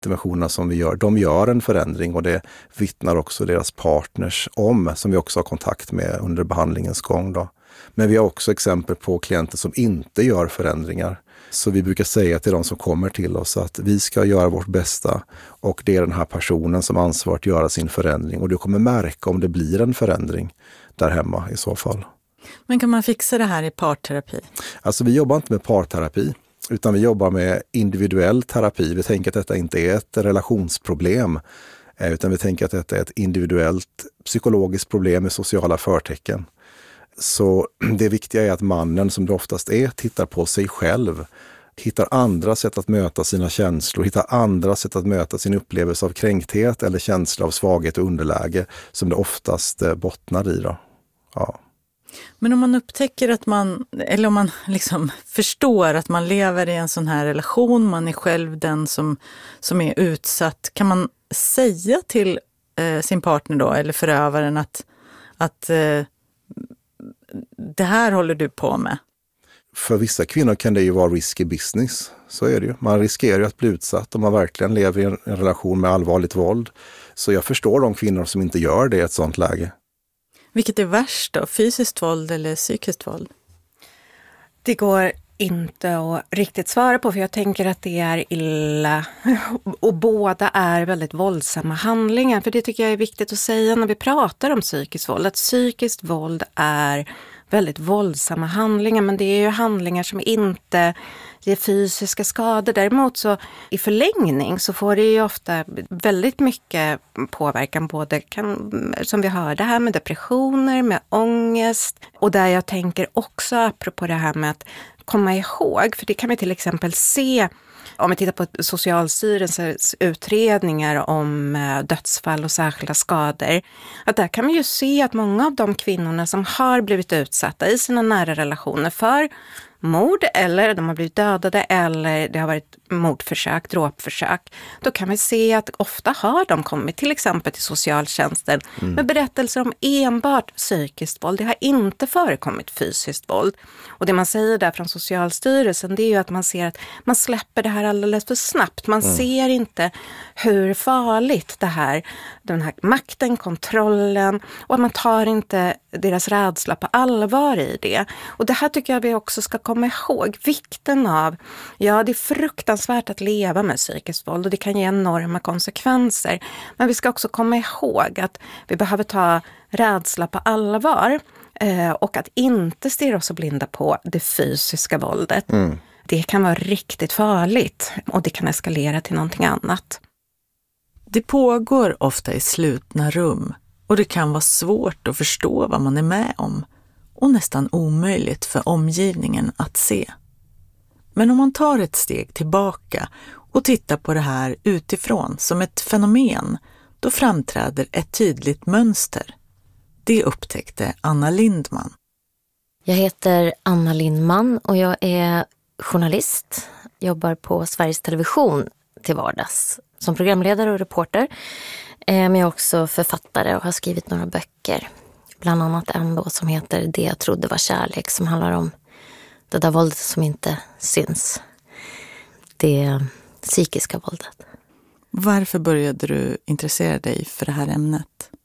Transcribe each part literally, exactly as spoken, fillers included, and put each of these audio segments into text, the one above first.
interventionerna som vi gör, de gör en förändring och det vittnar också deras partners om, som vi också har kontakt med under behandlingens gång då. Men vi har också exempel på klienter som inte gör förändringar. Så vi brukar säga till de som kommer till oss att vi ska göra vårt bästa och det är den här personen som ansvarar att göra sin förändring och du kommer märka om det blir en förändring där hemma i så fall. Men kan man fixa det här i parterapi? Alltså vi jobbar inte med parterapi utan vi jobbar med individuell terapi. Vi tänker att detta inte är ett relationsproblem utan vi tänker att detta är ett individuellt psykologiskt problem med sociala förtecken. Så det viktiga är att mannen, som det oftast är, tittar på sig själv. Hittar andra sätt att möta sina känslor, hittar andra sätt att möta sin upplevelse av kränkthet eller känsla av svaghet och underläge som det oftast bottnar i då. Ja. Men om man upptäcker att man, eller om man liksom förstår att man lever i en sån här relation, man är själv den som, som är utsatt, kan man säga till eh, sin partner då, eller förövaren att, att eh, det här håller du på med? För vissa kvinnor kan det ju vara risky business, så är det ju. Man riskerar ju att bli utsatt om man verkligen lever i en, en relation med allvarligt våld. Så jag förstår de kvinnor som inte gör det i ett sånt läge. Vilket är värst då? Fysiskt våld eller psykiskt våld? Det går inte att riktigt svara på, för jag tänker att det är illa och båda är väldigt våldsamma handlingar. För det tycker jag är viktigt att säga när vi pratar om psykiskt våld, att psykiskt våld är väldigt våldsamma handlingar, men det är ju handlingar som inte ger fysiska skador. Däremot så i förlängning så får det ju ofta väldigt mycket påverkan, både kan, som vi hörde här, med depressioner, med ångest, och där jag tänker också apropå det här med att komma ihåg, för det kan vi till exempel se om vi tittar på Socialstyrelsens utredningar om dödsfall och särskilda skador, att där kan man ju se att många av de kvinnorna som har blivit utsatta i sina nära relationer för mord, eller de har blivit dödade, eller det har varit mordförsök, dråpförsök, då kan vi se att ofta har de kommit till exempel till socialtjänsten mm. med berättelser om enbart psykiskt våld. Det har inte förekommit fysiskt våld. Och det man säger där från Socialstyrelsen, det är ju att man ser att man släpper det här alldeles för snabbt. Man mm. ser inte hur farligt det här, den här makten, kontrollen, och man tar inte deras rädsla på allvar i det. Och det här tycker jag vi också ska komma ihåg. Vikten av, ja, det är fruktansvärt att leva med psykiskt våld och det kan ge enorma konsekvenser. Men vi ska också komma ihåg att vi behöver ta rädsla på allvar eh, och att inte stirra oss så blinda på det fysiska våldet. Mm. Det kan vara riktigt farligt och det kan eskalera till någonting annat. Det pågår ofta i slutna rum och det kan vara svårt att förstå vad man är med om och nästan omöjligt för omgivningen att se. Men om man tar ett steg tillbaka och tittar på det här utifrån som ett fenomen, då framträder ett tydligt mönster. Det upptäckte Anna Lindman. Jag heter Anna Lindman och jag är journalist. Jobbar på Sveriges Television till vardags som programledare och reporter. Men jag är också författare och har skrivit några böcker. Bland annat en då som heter Det jag trodde var kärlek, som handlar om det där våldet som inte syns. Det psykiska våldet. Varför började du intressera dig för det här ämnet?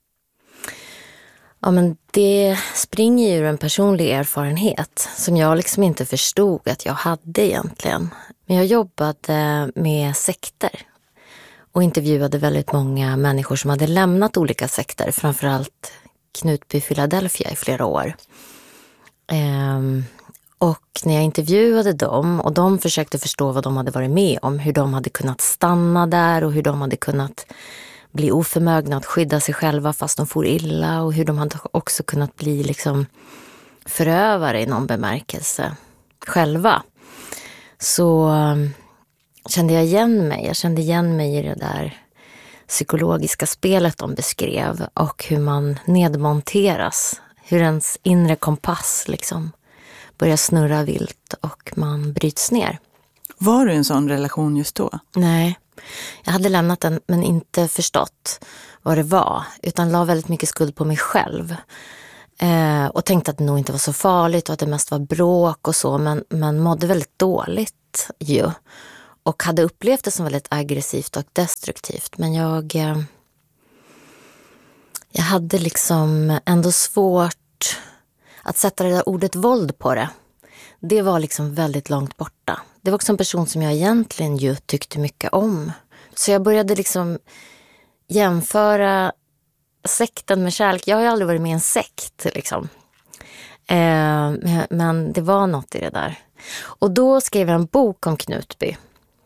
Ja, men det springer ju ur en personlig erfarenhet som jag liksom inte förstod att jag hade egentligen. Men jag jobbade med sekter och intervjuade väldigt många människor som hade lämnat olika sekter, framförallt Knutby, Philadelphia i flera år. Ehm, och när jag intervjuade dem och de försökte förstå vad de hade varit med om, hur de hade kunnat stanna där och hur de hade kunnat bli oförmögna att skydda sig själva fast de får illa, och hur de hade också kunnat bli liksom förövare i någon bemärkelse själva, så kände jag igen mig. Jag kände igen mig i det där psykologiska spelet de beskrev och hur man nedmonteras, hur ens inre kompass liksom börjar snurra vilt och man bryts ner. Var du i en sån relation just då? Nej, jag hade lämnat den men inte förstått vad det var, utan la väldigt mycket skuld på mig själv. Eh, och tänkte att det nog inte var så farligt och att det mest var bråk och så, men, men mådde väldigt dåligt ju. och hade upplevt det som väldigt aggressivt och destruktivt. Men jag, eh, jag hade liksom ändå svårt att sätta det där ordet våld på det. Det var liksom väldigt långt borta. Det var också en person som jag egentligen ju tyckte mycket om. Så jag började liksom jämföra sekten med kärlek. Jag har ju aldrig varit med i en sekt liksom. Eh, men det var något i det där. Och då skrev jag en bok om Knutby.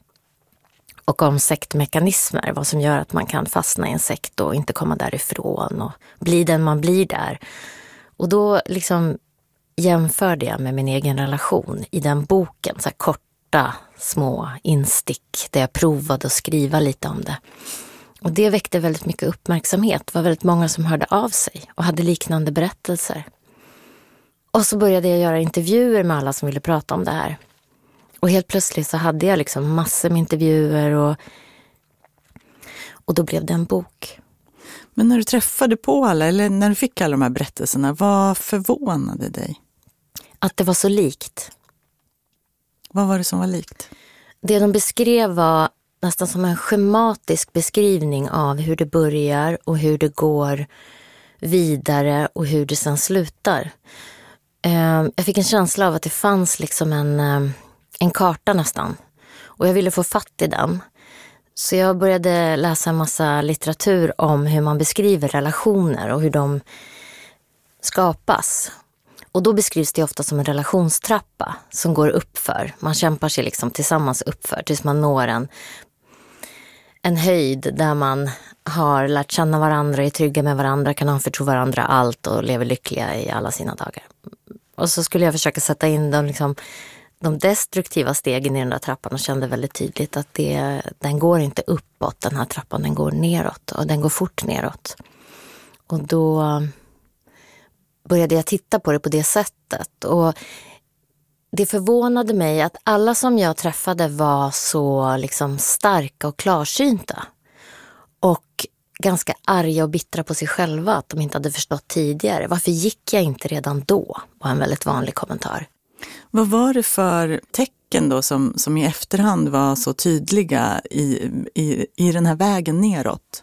Och om sektmekanismer. Vad som gör att man kan fastna i en sekt och inte komma därifrån. Och bli den man blir där. Och då liksom jämförde jag med min egen relation i den boken. Så här korta, små instick. Där jag provade att skriva lite om det. Och det väckte väldigt mycket uppmärksamhet. Det var väldigt många som hörde av sig. Och hade liknande berättelser. Och så började jag göra intervjuer med alla som ville prata om det här. Och helt plötsligt så hade jag liksom massor med intervjuer. Och, och då blev det en bok. Men när du träffade på alla, eller när du fick alla de här berättelserna, vad förvånade dig? Att det var så likt. Vad var det som var likt? Det de beskrev var nästan som en schematisk beskrivning av hur det börjar och hur det går vidare och hur det sen slutar. Jag fick en känsla av att det fanns liksom en, en karta nästan. Och jag ville få fatt i den. Så jag började läsa en massa litteratur om hur man beskriver relationer och hur de skapas. Och då beskrivs det ofta som en relationstrappa som går uppför. Man kämpar sig liksom tillsammans uppför tills man når en, en höjd där man har lärt känna varandra, är trygga med varandra, kan anförtro varandra allt och lever lyckliga i alla sina dagar. Och så skulle jag försöka sätta in de, liksom, de destruktiva stegen i den där trappan och kände väldigt tydligt att det, den går inte uppåt, den här trappan, den går neråt och den går fort neråt. Och då började jag titta på det på det sättet och det förvånade mig att alla som jag träffade var så liksom starka och klarsynta och ganska arga och bittra på sig själva att de inte hade förstått tidigare. Varför gick jag inte redan då? Var en väldigt vanlig kommentar. Vad var det för tecken då som, som i efterhand var så tydliga i, i, i den här vägen neråt?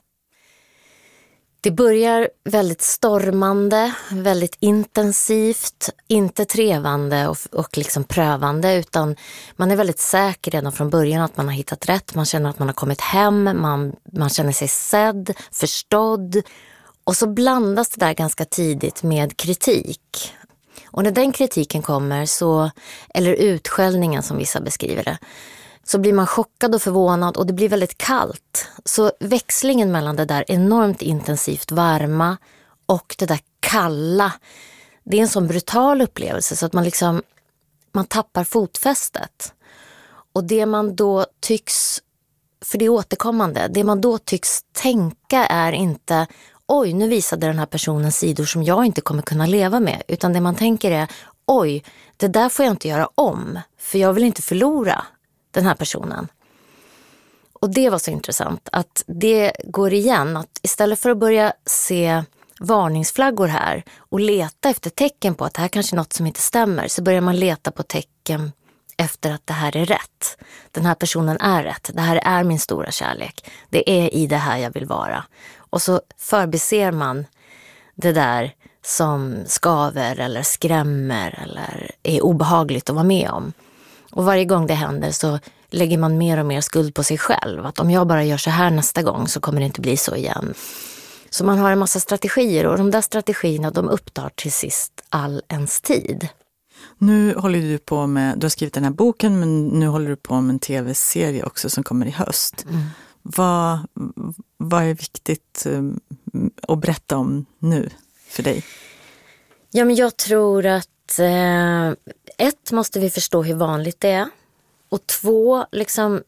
Det börjar väldigt stormande, väldigt intensivt, inte trevande och, och liksom prövande, utan man är väldigt säker redan från början att man har hittat rätt. Man känner att man har kommit hem, man, man känner sig sedd, förstådd. Och så blandas det där ganska tidigt med kritik. Och när den kritiken kommer, så, eller utskällningen som vissa beskriver det, så blir man chockad och förvånad och det blir väldigt kallt. Så växlingen mellan det där enormt intensivt varma och det där kalla, det är en sån brutal upplevelse så att man liksom, man tappar fotfästet. Och det man då tycks, för det är återkommande, det man då tycks tänka är inte, oj, nu visade den här personen sidor som jag inte kommer kunna leva med. Utan det man tänker är, oj, det där får jag inte göra om, för jag vill inte förlora den här personen. Och det var så intressant att det går igen, att istället för att börja se varningsflaggor här och leta efter tecken på att det här kanske är något som inte stämmer, så börjar man leta på tecken efter att det här är rätt. Den här personen är rätt. Det här är min stora kärlek. Det är i det här jag vill vara. Och så förbiser man det där som skaver eller skrämmer eller är obehagligt att vara med om. Och varje gång det händer så lägger man mer och mer skuld på sig själv. Att om jag bara gör så här nästa gång så kommer det inte bli så igen. Så man har en massa strategier och de där strategierna, de upptar till sist all ens tid. Nu håller du på med, du har skrivit den här boken, men nu håller du på med en tv-serie också som kommer i höst. Mm. Vad, vad är viktigt att berätta om nu för dig? Ja, men jag tror att eh, ett, måste vi förstå hur vanligt det är. Och två, liksom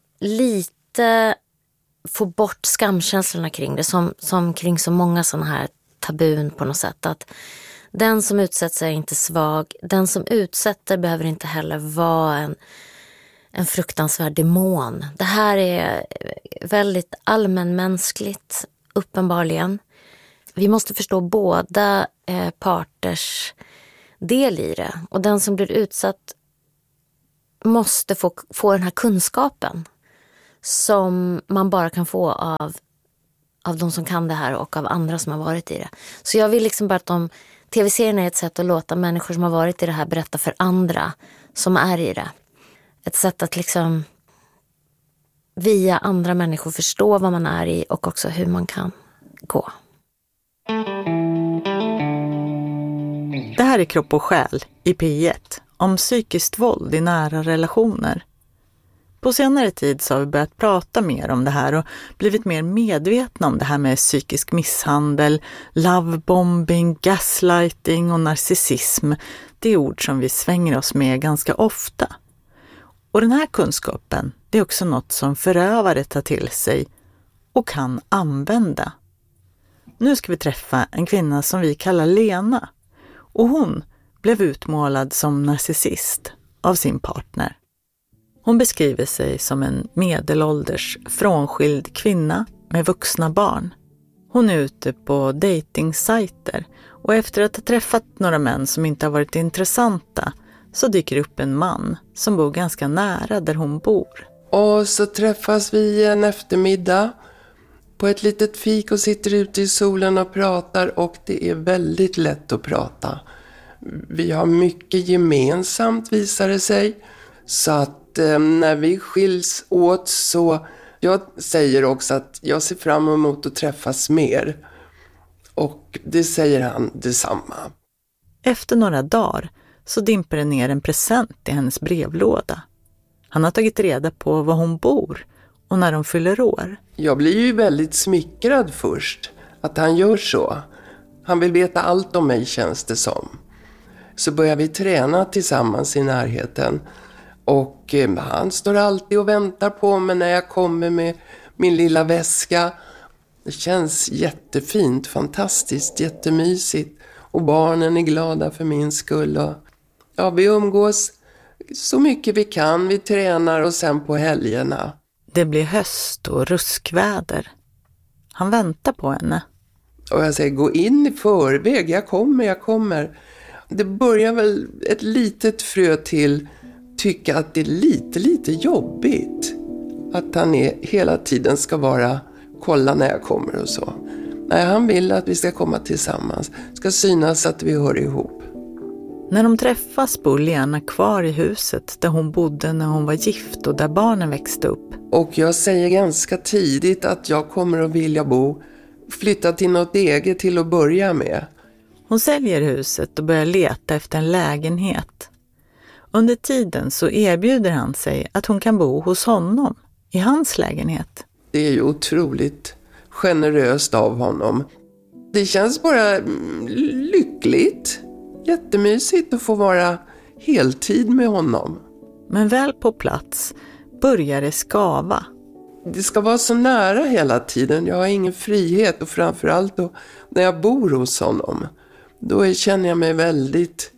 lite få bort skamkänslorna kring det. Som, som kring så många sådana här tabun på något sätt. Att den som utsätter är inte svag. Den som utsätter behöver inte heller vara en, en fruktansvärd demon. Det här är väldigt allmänmänskligt, uppenbarligen. Vi måste förstå båda eh, parters del i det. Och den som blir utsatt måste få, få den här kunskapen. som man bara kan få av, av de som kan det här och av andra som har varit i det. Så jag vill liksom bara att de, tv-serierna är ett sätt att låta människor som har varit i det här berätta för andra som är i det. Ett sätt att liksom via andra människor förstå vad man är i och också hur man kan gå. Det här är Kropp och själ i P ett om psykiskt våld i nära relationer. På senare tid så har vi börjat prata mer om det här och blivit mer medvetna om det här med psykisk misshandel, lovebombing, gaslighting och narcissism. Det är ord som vi svänger oss med ganska ofta. Och den här kunskapen, det är också något som förövare tar till sig och kan använda. Nu ska vi träffa en kvinna som vi kallar Lena. Och hon blev utmålad som narcissist av sin partner. Hon beskriver sig som en medelålders frånskild kvinna med vuxna barn. Hon är ute på datingsajter och efter att ha träffat några män som inte har varit intressanta så dyker upp en man som bor ganska nära där hon bor. Och så träffas vi en eftermiddag på ett litet fik och sitter ute i solen och pratar, och det är väldigt lätt att prata. Vi har mycket gemensamt, visar det sig. Så att eh, när vi skiljs åt så jag säger också att jag ser fram emot att träffas mer. Och det säger han detsamma. Efter några dagar så dimper det ner en present i hennes brevlåda. Han har tagit reda på var hon bor och när de fyller år. Jag blir ju väldigt smickrad först att han gör så. Han vill veta allt om mig, känns det som. Så börjar vi träna tillsammans i närheten. Och eh, han står alltid och väntar på mig när jag kommer med min lilla väska. Det känns jättefint, fantastiskt, jättemysigt. Och barnen är glada för min skull. Och, ja, vi umgås så mycket vi kan. Vi tränar och sen på helgerna. Det blir höst och ruskväder. Han väntar på henne. Och jag säger, gå in i förväg. Jag kommer, jag kommer. Det börjar väl ett litet frö till tycka att det är lite, lite jobbigt. Att han är, hela tiden ska vara, kolla när jag kommer och så. Nej, han vill att vi ska komma tillsammans. Ska synas att vi hör ihop. När de träffas bor Lena kvar i huset där hon bodde när hon var gift och där barnen växte upp. Och jag säger ganska tidigt att jag kommer att vilja bo, flytta till något eget till att börja med. Hon säljer huset och börjar leta efter en lägenhet. Under tiden så erbjuder han sig att hon kan bo hos honom i hans lägenhet. Det är ju otroligt generöst av honom. Det känns bara lyckligt. Jättemysigt att få vara heltid med honom. Men väl på plats börjar det skava. Det ska vara så nära hela tiden. Jag har ingen frihet, och framförallt då, när jag bor hos honom. Då känner jag mig väldigt...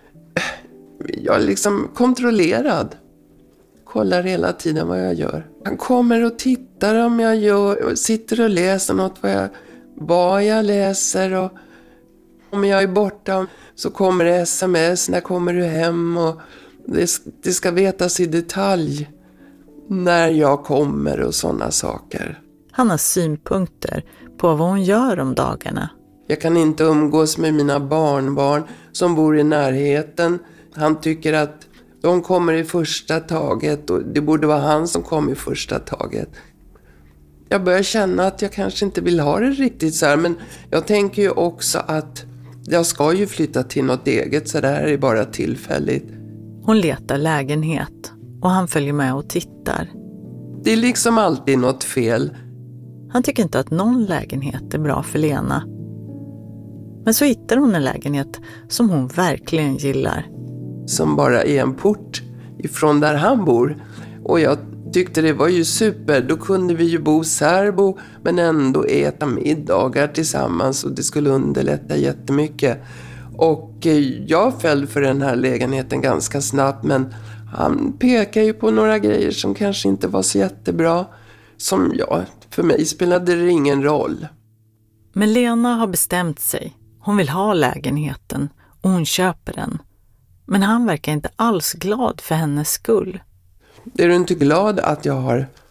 Jag är liksom kontrollerad. Kollar hela tiden vad jag gör. Han kommer och tittar om jag gör, sitter och läser något, vad jag, vad jag läser. Och om jag är borta så kommer det sms, när kommer du hem? Och det, det ska vetas i detalj när jag kommer och sådana saker. Han har synpunkter på vad hon gör om dagarna. Jag kan inte umgås med mina barnbarn som bor i närheten. Han tycker att de kommer i första taget och det borde vara han som kom i första taget. Jag börjar känna att jag kanske inte vill ha det riktigt så här, men jag tänker ju också att jag ska ju flytta till något eget, så det här är bara tillfälligt. Hon letar lägenhet och han följer med och tittar. Det är liksom alltid något fel. Han tycker inte att någon lägenhet är bra för Lena. Men så hittar hon en lägenhet som hon verkligen gillar. Som bara är en port ifrån där han bor. Och jag tyckte det var ju super. Då kunde vi ju bo särbo men ändå äta middagar tillsammans. Och det skulle underlätta jättemycket. Och jag föll för den här lägenheten ganska snabbt. Men han pekar ju på några grejer som kanske inte var så jättebra. Som ja, för mig spelade det ingen roll. Men Lena har bestämt sig. Hon vill ha lägenheten och hon köper den. Men han verkar inte alls glad för hennes skull. Är du inte glad att jag har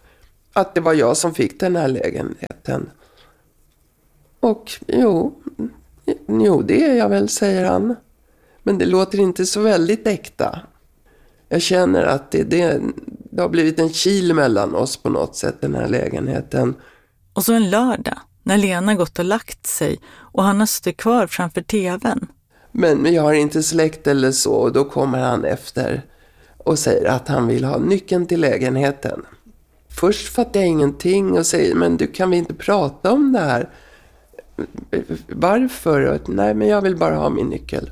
att det var jag som fick den här lägenheten. Och jo, jo det är jag väl, säger han. Men det låter inte så väldigt äkta. Jag känner att det, det, det har blivit en kil mellan oss på något sätt, den här lägenheten. Och så en lördag, när Lena gått och lagt sig och han har stått kvar framför tvn. Men jag har inte släkt eller så, och då kommer han efter och säger att han vill ha nyckeln till lägenheten. Först fattar jag ingenting och säger, men du, kan vi inte prata om det här? Varför? Nej, men jag vill bara ha min nyckel.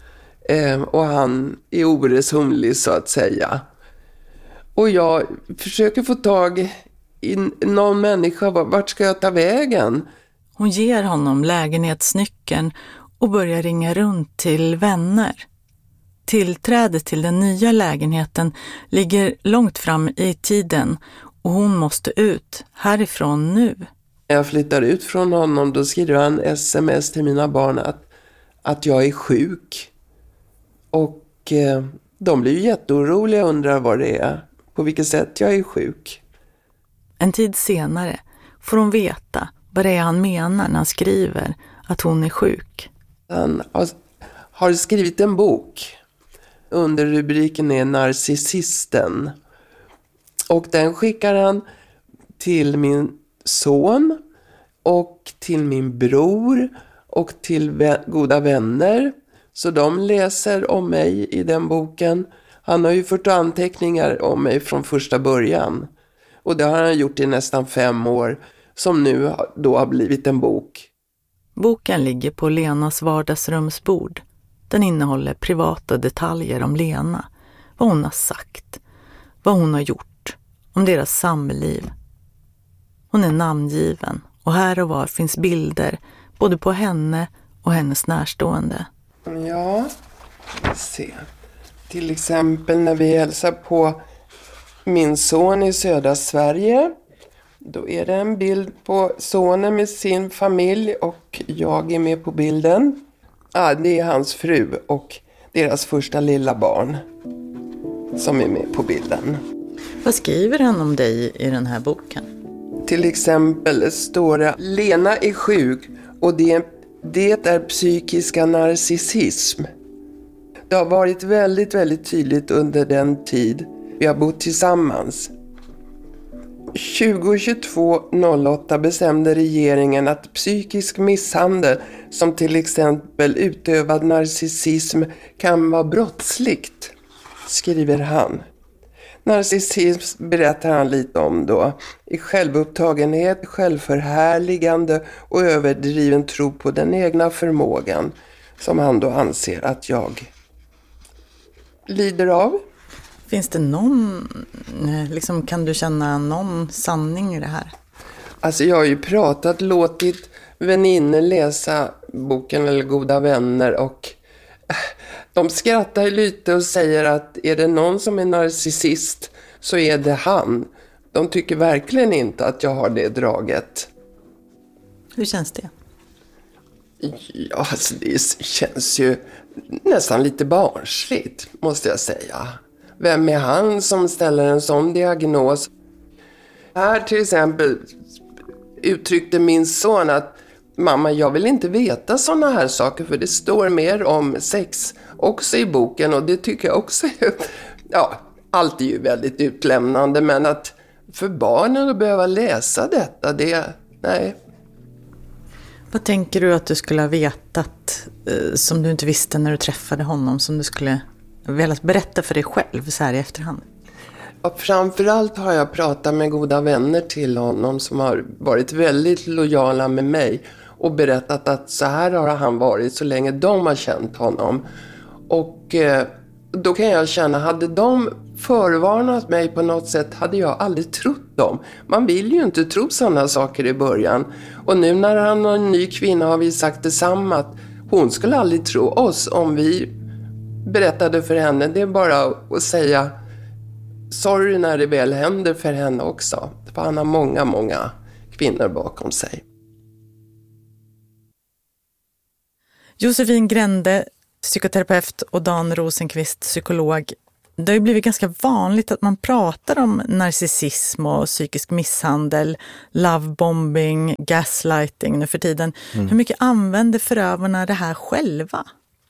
Eh, och han är oresonlig, så att säga. Och jag försöker få tag i någon människa. Vart ska jag ta vägen? Hon ger honom lägenhetsnyckeln och börjar ringa runt till vänner. Tillträdet till den nya lägenheten ligger långt fram i tiden och hon måste ut härifrån nu. När jag flyttar ut från honom, då skriver han sms till mina barn att, att jag är sjuk. Och eh, de blir ju jätteoroliga och undrar vad det är. På vilket sätt jag är sjuk. En tid senare får hon veta vad det är han menar när han skriver att hon är sjuk. Han har, har skrivit en bok. Under rubriken är Narcissisten. Och den skickar han till min son och till min bror och till vä- goda vänner. Så de läser om mig i den boken. Han har ju fört anteckningar om mig från första början. Och det har han gjort i nästan fem år, som nu då har blivit en bok. Boken ligger på Lenas vardagsrumsbord. Den innehåller privata detaljer om Lena, vad hon har sagt, vad hon har gjort, om deras samliv. Hon är namngiven och här och var finns bilder både på henne och hennes närstående. Ja, se. Till exempel när vi hälsar på min son i södra Sverige. Då är det en bild på sonen med sin familj och jag är med på bilden. Ja, det är hans fru och deras första lilla barn som är med på bilden. Vad skriver han om dig i den här boken? Till exempel står det: Lena är sjuk och det, det är psykiska narcissism. Det har varit väldigt, väldigt tydligt under den tid vi har bott tillsammans. tjugo tjugotvå noll åtta bestämde regeringen att psykisk misshandel, som till exempel utövad narcissism, kan vara brottsligt, skriver han. Narcissism berättar han lite om då. I självupptagenhet, självförhärligande och överdriven tro på den egna förmågan, som han då anser att jag lider av. Finns det någon, liksom, kan du känna någon sanning i det här? Alltså jag har ju pratat, låtit vänner läsa boken eller goda vänner och de skrattar lite och säger att är det någon som är narcissist så är det han. De tycker verkligen inte att jag har det draget. Hur känns det? Ja, alltså det känns ju nästan lite barnsligt, måste jag säga. Vem är han som ställer en sån diagnos? Här till exempel uttryckte min son att mamma, jag vill inte veta såna här saker för det står mer om sex också i boken och det tycker jag också är, ja, allt är ju väldigt utlämnande, men att för barnen att behöva läsa detta, det, nej. Vad tänker du att du skulle ha vetat eh, som du inte visste när du träffade honom, som du skulle velat berätta för dig själv så här i efterhand? Ja, framförallt har jag pratat med goda vänner till honom som har varit väldigt lojala med mig och berättat att så här har han varit så länge de har känt honom. Och eh, då kan jag känna, hade de förvarnat mig på något sätt hade jag aldrig trott dem. Man vill ju inte tro sådana saker i början. Och nu när han har en ny kvinna har vi sagt detsamma, att hon skulle aldrig tro oss om vi berättade för henne. Det är bara att säga sorry när det väl händer för henne också. För han har många, många kvinnor bakom sig. Josefin Grände, psykoterapeut, och Dan Rosenqvist, psykolog. det har ju blivit ganska vanligt att man pratar om narcissism och psykisk misshandel, lovebombing, gaslighting nu för tiden. Mm. Hur mycket använder förövarna det här själva?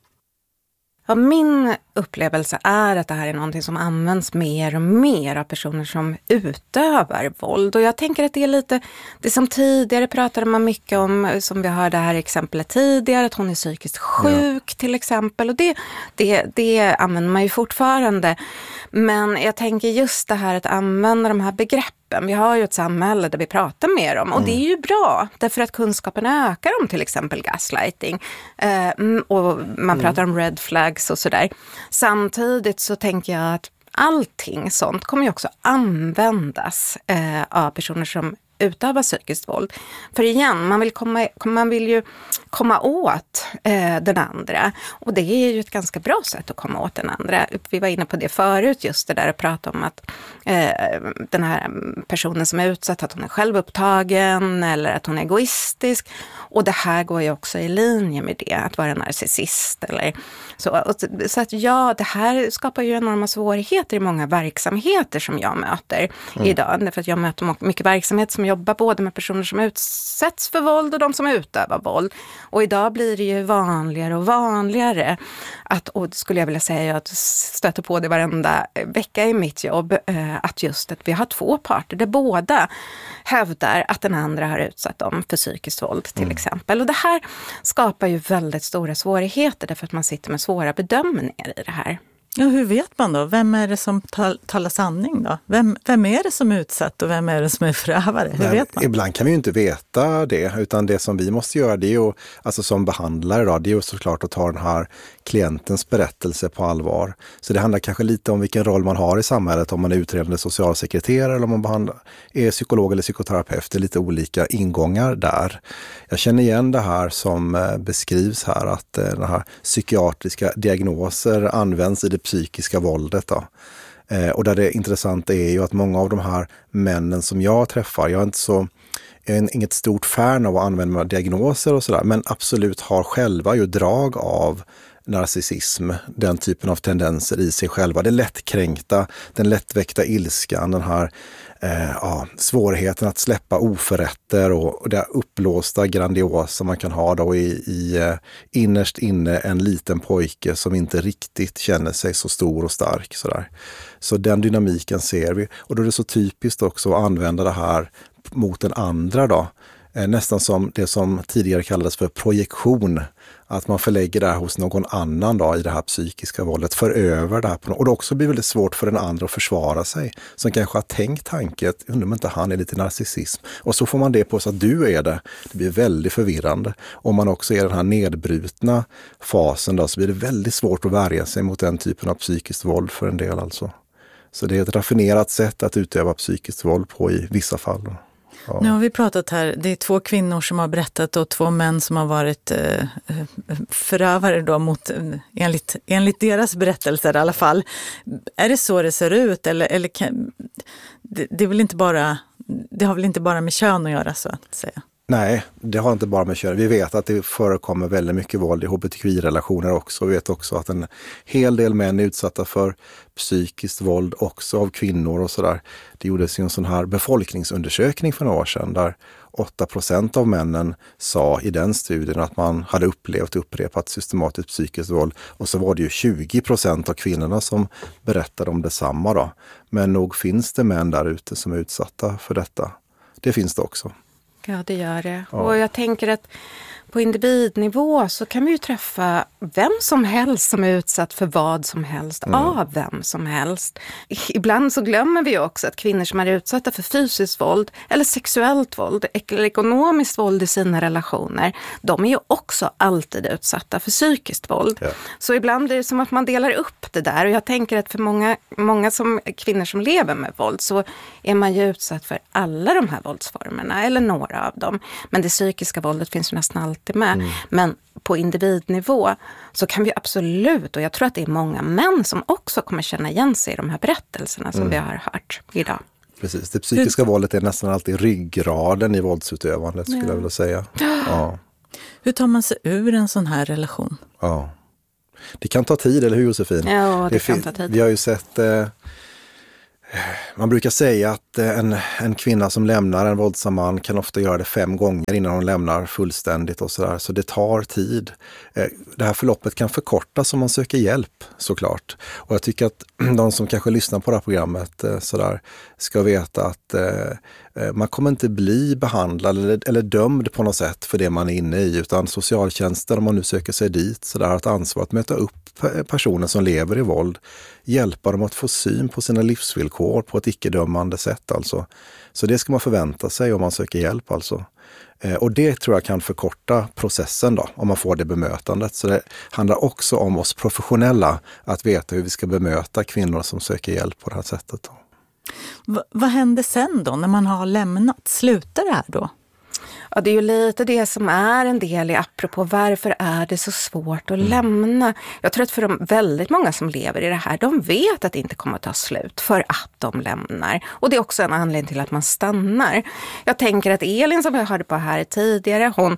Ja, min upplevelse är att det här är någonting som används mer och mer av personer som utövar våld. Och jag tänker att det är lite, det som tidigare pratade man mycket om, som vi hörde här exemplet tidigare, att hon är psykiskt sjuk ja. till exempel. Och det, det, det använder man ju fortfarande. Men jag tänker just det här att använda de här begreppen. Vi har ju ett samhälle där vi pratar mer om. Och mm. det är ju bra, därför att kunskapen ökar om till exempel gaslighting. Eh, och man mm. pratar om red flags och sådär. Samtidigt så tänker jag att allting sånt kommer ju också användas eh, av personer som utöva psykiskt våld. För igen, man vill, komma, man vill ju komma åt eh, den andra. Och det är ju ett ganska bra sätt att komma åt den andra. Vi var inne på det förut, just det där att prata om att eh, den här personen som är utsatt, att hon är självupptagen eller att hon är egoistisk. Och det här går ju också i linje med det, att vara narcissist eller så. Och, så att ja, det här skapar ju enorma svårigheter i många verksamheter som jag möter mm. idag. Därför att jag möter mycket verksamhet som jobbar både med personer som utsätts för våld och de som utövar våld. Och idag blir det ju vanligare och vanligare att, och skulle jag vilja säga att stöter på det varenda vecka i mitt jobb, att just att vi har två parter där båda hävdar att den andra har utsatt dem för psykiskt våld till mm. exempel. Och det här skapar ju väldigt stora svårigheter därför att man sitter med svåra bedömningar i det här. Ja, hur vet man då? Vem är det som tal- talar sanning då? Vem, vem är det som är utsatt och vem är det som är förövare? Hur Nej, vet man? Ibland kan vi ju inte veta det, utan det som vi måste göra det är ju, alltså som behandlare då, det är ju såklart att ta den här klientens berättelse på allvar. Så det handlar kanske lite om vilken roll man har i samhället, om man är utredande socialsekreterare eller om man behandlar, är psykolog eller psykoterapeut. Det är lite olika ingångar där. Jag känner igen det här som beskrivs här, att den här psykiatriska diagnoser används i det psykiska våldet då. Eh, och där det intressanta är ju att många av de här männen som jag träffar, jag är inte så, jag är inget stort fan av att använda diagnoser och sådär, men absolut har själva ju drag av narcissism, den typen av tendenser i sig själva. Det lättkränkta, den lättväckta ilskan, den här eh, ja, svårigheten att släppa oförrätter och, och det upplåsta grandiosa man kan ha då i, i eh, innerst inne en liten pojke som inte riktigt känner sig så stor och stark. Sådär. Så den dynamiken ser vi. Och då är det så typiskt också att använda det här mot den andra då. Eh, nästan som det som tidigare kallades för projektion. Att man förlägger det här hos någon annan då, i det här psykiska våldet, för över det här på något. Och det också blir väldigt svårt för den andra att försvara sig. Som kanske har tänkt tanket, undrar om inte han är lite narcissism. Och så får man det på så att du är det. Det blir väldigt förvirrande. Om man också är den här nedbrutna fasen då, så blir det väldigt svårt att värja sig mot den typen av psykiskt våld för en del alltså. Så det är ett raffinerat sätt att utöva psykiskt våld på i vissa fall då. Ja. Nu har vi pratat här, det är två kvinnor som har berättat och två män som har varit eh, förövare då mot, enligt, enligt deras berättelser i alla fall. Är det så det ser ut eller, eller kan, det, det är väl inte bara, det har väl inte bara med kön att göra så att säga? Nej, det har inte bara med kön. Vi vet att det förekommer väldigt mycket våld i hbtqi-relationer också. Vi vet också att en hel del män är utsatta för psykiskt våld också av kvinnor och sådär. Det gjordes ju en sån här befolkningsundersökning för några år sedan där åtta procent av männen sa i den studien att man hade upplevt upprepat systematiskt psykiskt våld. Och så var det ju tjugo procent av kvinnorna som berättade om detsamma då. Men nog finns det män där ute som är utsatta för detta. Det finns det också. Ja, det gör det. Ja. Och jag tänker att på individnivå så kan vi ju träffa vem som helst som är utsatt för vad som helst, mm. av vem som helst. Ibland så glömmer vi också att kvinnor som är utsatta för fysiskt våld eller sexuellt våld eller ekonomiskt våld i sina relationer, de är ju också alltid utsatta för psykiskt våld. Ja. Så ibland blir det som att man delar upp det där, och jag tänker att för många, många som, kvinnor som lever med våld så är man ju utsatt för alla de här våldsformerna eller några av dem. Men det psykiska våldet finns ju nästan alltid med. Mm. Men på individnivå så kan vi absolut, och jag tror att det är många män som också kommer känna igen sig i de här berättelserna som mm. vi har hört idag. Precis, det psykiska Hur... våldet är nästan alltid ryggraden i våldsutövandet skulle ja. jag vilja säga. Ja. Hur tar man sig ur en sån här relation? Ja. Det kan ta tid, eller hur Josefin? Ja, det, det kan fin- ta tid. Vi har ju sett... Eh, man brukar säga att en, en kvinna som lämnar en våldsam man kan ofta göra det fem gånger innan hon lämnar fullständigt och sådär. Så det tar tid. Det här förloppet kan förkortas om man söker hjälp, såklart. Och jag tycker att de som kanske lyssnar på det här programmet sådär, ska veta att eh, man kommer inte bli behandlad eller, eller dömd på något sätt för det man är inne i. Utan socialtjänsten, om man nu söker sig dit, så där har ett ansvar att möta upp personer som lever i våld, hjälpa dem att få syn på sina livsvillkor på ett icke-dömande sätt alltså. Så det ska man förvänta sig om man söker hjälp alltså. Eh, och det tror jag kan förkorta processen då, om man får det bemötandet. Så det handlar också om oss professionella att veta hur vi ska bemöta kvinnor som söker hjälp på det här sättet. Då. V- vad händer sen då när man har lämnat? Slutar det här då? Ja, det är ju lite det som är en del i apropå varför är det så svårt att mm. lämna. Jag tror att för de väldigt många som lever i det här, de vet att det inte kommer att ta slut för att de lämnar. Och det är också en anledning till att man stannar. Jag tänker att Elin, som jag hörde på här tidigare, hon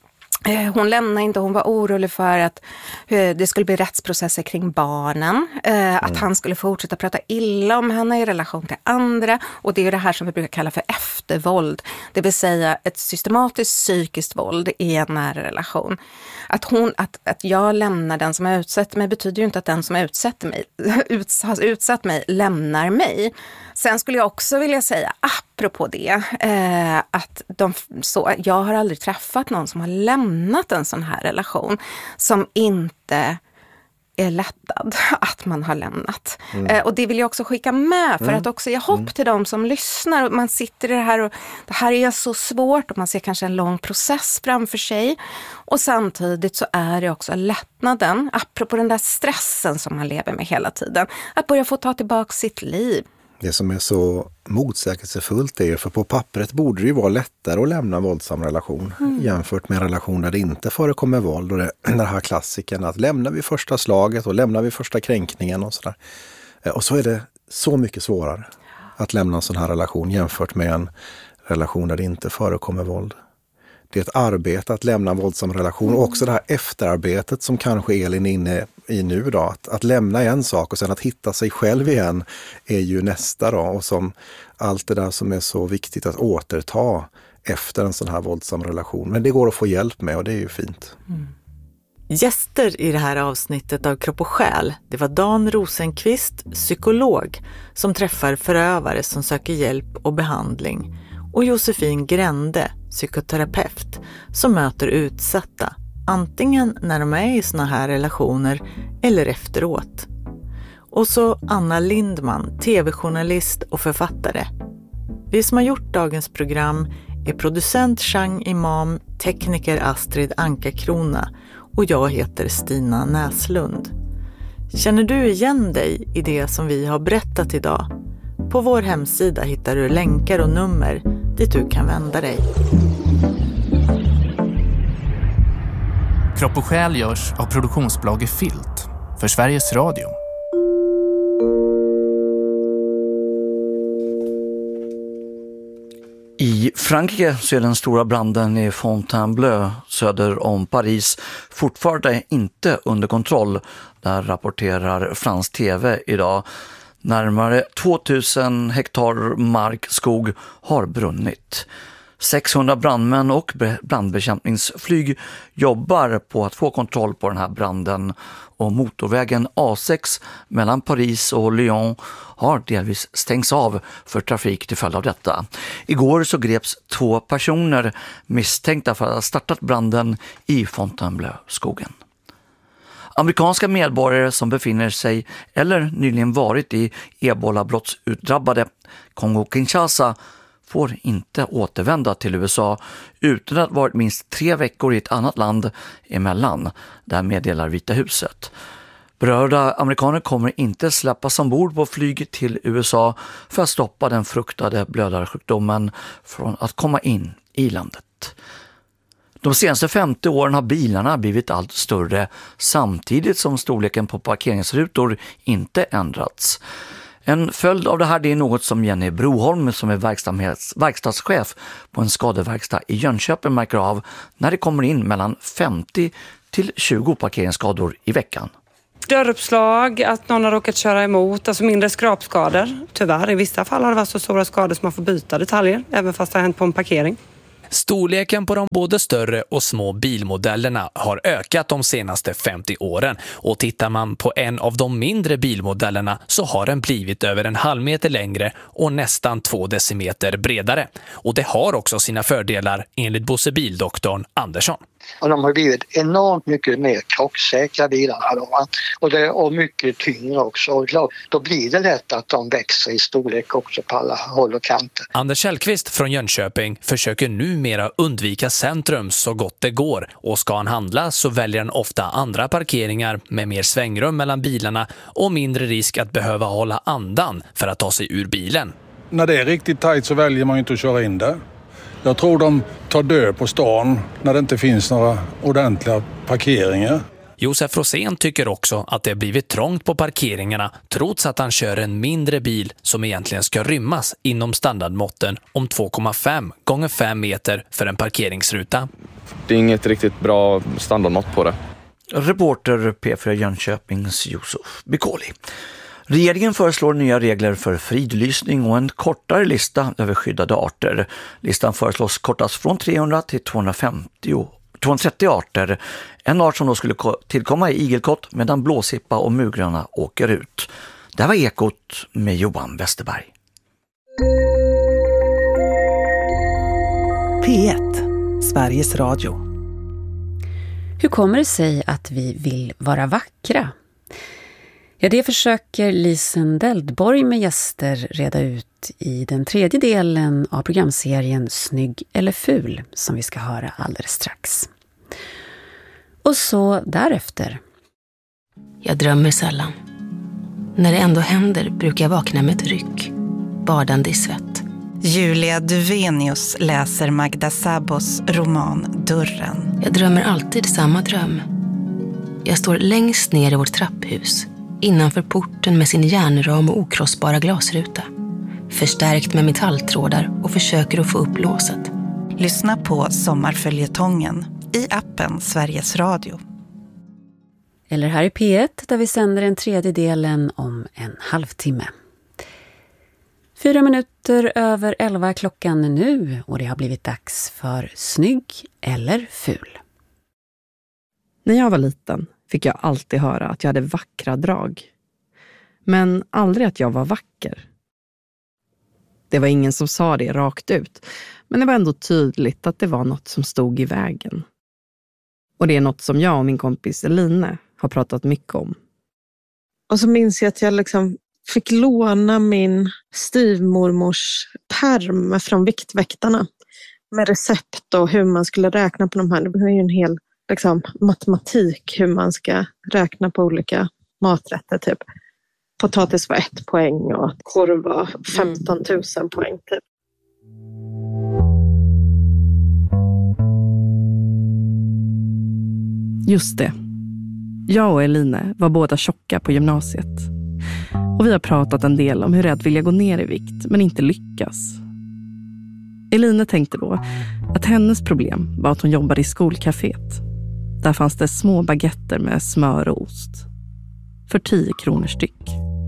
Hon lämnade inte, hon var orolig för att det skulle bli rättsprocesser kring barnen. Mm. Att han skulle fortsätta prata illa om henne i relation till andra. Och det är det här som vi brukar kalla för eftervåld. Det vill säga ett systematiskt psykiskt våld i en nära relation. Att, hon, att, att jag lämnar den som utsätter mig betyder ju inte att den som utsätter mig, uts, har utsatt mig lämnar mig. Sen skulle jag också vilja säga, apropå det, eh, att de, så, jag har aldrig träffat någon som har lämnat en sån här relation som inte är lättad att man har lämnat. Mm. Eh, och det vill jag också skicka med för mm. att också ge hopp mm. till de som lyssnar. Man sitter i det här och det här är så svårt och man ser kanske en lång process framför sig. Och samtidigt så är det också lättnaden, apropå den där stressen som man lever med hela tiden, att börja få ta tillbaka sitt liv. Det som är så motsägelsefullt är ju, för på pappret borde det ju vara lättare att lämna en våldsam relation mm. jämfört med en relation där det inte förekommer våld. Och det, den här klassiken att lämnar vi första slaget och lämnar vi första kränkningen och sådär. Och så är det så mycket svårare att lämna en sån här relation jämfört med en relation där det inte förekommer våld. Det är ett arbete att lämna en våldsam relation och också det här efterarbetet som kanske Elin är inne i nu då. Att, att lämna en sak och sen att hitta sig själv igen är ju nästa då. Och som allt det där som är så viktigt att återta efter en sån här våldsam relation. Men det går att få hjälp med och det är ju fint. Mm. Gäster i det här avsnittet av Kropp och själ, det var Dan Rosenqvist, psykolog, som träffar förövare som söker hjälp och behandling. Och Josefin Grände, psykoterapeut, som möter utsatta, antingen när de är i såna här relationer eller efteråt. Och så Anna Lindman, tv-journalist och författare. Vi som har gjort dagens program är producent Chang Imam, tekniker Astrid Anka-Krona och jag heter Stina Näslund. Känner du igen dig i det som vi har berättat idag? På vår hemsida hittar du länkar och nummer dit du kan vända dig. Kropp och själ görs av produktionsbolaget Filt för Sveriges Radio. I Frankrike så är den stora branden i Fontainebleau söder om Paris fortfarande inte under kontroll. Där rapporterar fransk tv idag. Närmare tvåtusen hektar markskog har brunnit. sexhundra brandmän och brandbekämpningsflyg jobbar på att få kontroll på den här branden. Och motorvägen A sex mellan Paris och Lyon har delvis stängts av för trafik till följd av detta. Igår så greps två personer misstänkta för att ha startat branden i Fontainebleau-skogen. Amerikanska medborgare som befinner sig eller nyligen varit i ebola-brottsutdrabbade Kongo-Kinshasa får inte återvända till U S A utan att varit minst tre veckor i ett annat land emellan, där meddelar Vita huset. Berörda amerikaner kommer inte släppas ombord på flyg till U S A för att stoppa den fruktade blödarsjukdomen från att komma in i landet. De senaste femtio åren har bilarna blivit allt större samtidigt som storleken på parkeringsrutor inte ändrats. En följd av det här det är något som Jenny Broholm som är verksamhets, verkstadschef på en skadeverkstad i Jönköping märker av när det kommer in mellan femtio till tjugo parkeringsskador i veckan. Dörruppslag, att någon har råkat köra emot, alltså mindre skrapskador. Tyvärr, i vissa fall har det varit så stora skador som man får byta detaljer, även fast det har hänt på en parkering. Storleken på de både större och små bilmodellerna har ökat de senaste femtio åren, och tittar man på en av de mindre bilmodellerna så har den blivit över en halv meter längre och nästan två decimeter bredare. Och det har också sina fördelar enligt Bosse Bildoktorn Andersson. Och de har blivit enormt mycket mer krocksäkra bilarna då, och, det, och mycket tyngre också. Och då blir det lätt att de växer i storlek också på alla håll och kanter. Anders Kjellqvist från Jönköping försöker numera undvika centrum så gott det går, och ska han handla så väljer han ofta andra parkeringar med mer svängrum mellan bilarna och mindre risk att behöva hålla andan för att ta sig ur bilen. När det är riktigt tajt så väljer man ju inte att köra in där. Jag tror de tar död på stan när det inte finns några ordentliga parkeringar. Josef Rosén tycker också att det har blivit trångt på parkeringarna, trots att han kör en mindre bil som egentligen ska rymmas inom standardmåtten om två komma fem gånger fem meter för en parkeringsruta. Det är inget riktigt bra standardmått på det. Reporter P fyra Jönköpings Josef Bikoli. Regeringen föreslår nya regler för fridlysning och en kortare lista över skyddade arter. Listan föreslås kortas från trehundra till tvåhundrafemtio, tvåhundratrettio arter. En art som då skulle tillkomma i igelkott medan blåsippa och murgröna åker ut. Det här var Ekot med Johan Westerberg. P ett, Sveriges Radio. Hur kommer det sig att vi vill vara vackra? Ja, det försöker Lisen Deldborg med gäster reda ut i den tredje delen av programserien Snygg eller ful, som vi ska höra alldeles strax. Och så därefter. Jag drömmer sällan. När det ändå händer brukar jag vakna med ett ryck, badande i svett. Julia Duvenius läser Magda Sabos roman Dörren. Jag drömmer alltid samma dröm. Jag står längst ner i vårt trapphus, innanför porten med sin järnram och okrossbara glasruta, förstärkt med metalltrådar, och försöker att få upp låset. Lyssna på Sommarföljetongen i appen Sveriges Radio. Eller här i P ett, där vi sänder den tredje delen om en halvtimme. Fyra minuter över elva klockan nu, och det har blivit dags för Snygg eller ful. När jag var liten fick jag alltid höra att jag hade vackra drag. Men aldrig att jag var vacker. Det var ingen som sa det rakt ut, men det var ändå tydligt att det var något som stod i vägen. Och det är något som jag och min kompis Eline har pratat mycket om. Och så minns jag att jag liksom fick låna min styvmormors pärm från Viktväktarna med recept och hur man skulle räkna på de här. Det var ju en hel liksom, matematik hur man ska räkna på olika maträtter. Typ. Potatis var ett poäng och korv var femton tusen poäng. Typ. Just det. Jag och Eline var båda tjocka på gymnasiet. Och vi har pratat en del om hur rädd vill jag gå ner i vikt, men inte lyckas. Eline tänkte då att hennes problem var att hon jobbade i skolcaféet. Där fanns det små baguetter med smör och ost. För tio kronor styck.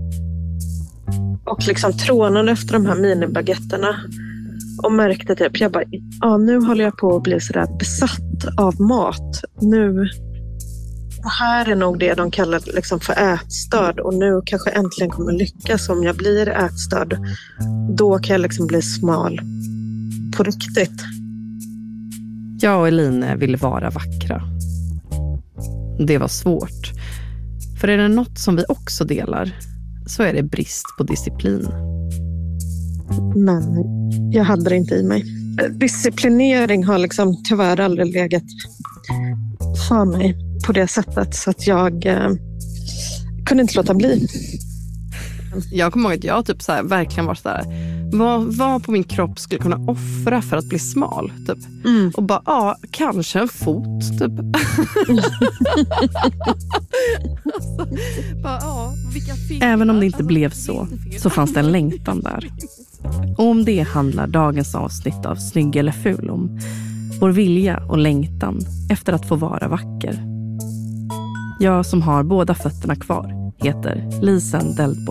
Och liksom trånade efter de här minibaguetterna. Och märkte typ, jag bara, ja nu håller jag på att bli sådär besatt av mat. Nu, det här är nog det de kallar liksom för ätstörd. Och nu kanske äntligen kommer lyckas om jag blir ätstörd. Då kan jag liksom bli smal på riktigt. Jag och Eline ville vara vackra. Det var svårt. För är det något som vi också delar så är det brist på disciplin. Men jag hade det inte i mig. Disciplinering har liksom tyvärr aldrig legat för mig på det sättet. Så att jag eh, kunde inte låta bli. Jag kommer ihåg att jag typ så här, verkligen var så här, vad, vad på min kropp skulle kunna offra för att bli smal typ. Mm. Och bara, ja, kanske en fot typ. alltså, bara, ja, vilka fingrar. Även om det inte blev så, så fanns det en längtan där. Och om det handlar dagens avsnitt av Snygg eller ful om. Vår vilja och längtan efter att få vara vacker. Jag som har båda fötterna kvar heter Lisen Deldborg.